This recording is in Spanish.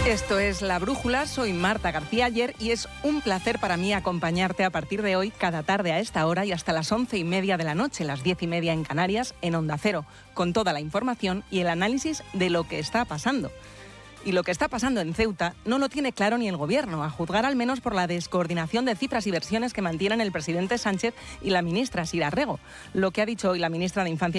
Esto es La Brújula, soy Marta García Ayer y es un placer para mí acompañarte a partir de hoy cada tarde a esta hora y hasta las 11:30 de la noche, las 10:30 en Canarias, en Onda Cero, con toda la información y el análisis de lo que está pasando. Y lo que está pasando en Ceuta no lo tiene claro ni el Gobierno, a juzgar al menos por la descoordinación de cifras y versiones que mantienen el presidente Sánchez y la ministra Sira Rego. Lo que ha dicho hoy la ministra de Infancia